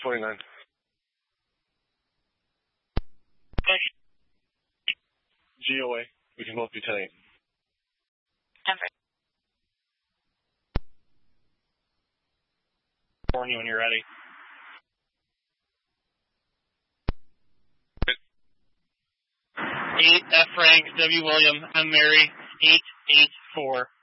29. GOA. We can both be 10-8. Denver. Warn you when you're ready. 8 F. Frank, W. William, M. Mary, 884.